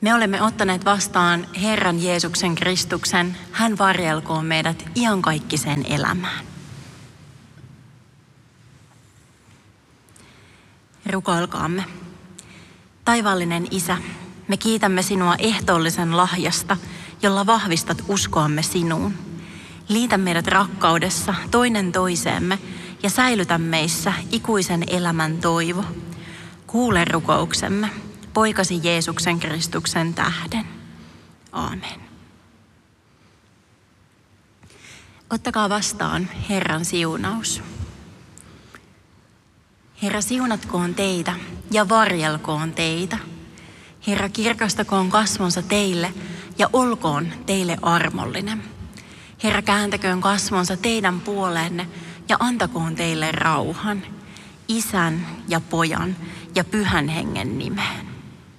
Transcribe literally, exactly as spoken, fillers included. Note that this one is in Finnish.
Me olemme ottaneet vastaan Herran Jeesuksen Kristuksen. Hän varjelkoon meidät iankaikkiseen elämään. Rukoilkaamme. Taivaallinen Isä, me kiitämme sinua ehtoollisen lahjasta, jolla vahvistat uskoamme sinuun. Liitä meidät rakkaudessa toinen toiseemme ja säilytä meissä ikuisen elämän toivo. Kuule rukouksemme, poikasi Jeesuksen Kristuksen tähden. Aamen. Ottakaa vastaan Herran siunaus. Herra, siunatkoon teitä ja varjelkoon teitä. Herra, kirkastakoon kasvonsa teille ja olkoon teille armollinen. Herra, kääntäköön kasvonsa teidän puoleenne ja antakoon teille rauhan, Isän ja Pojan ja Pyhän Hengen nimeen.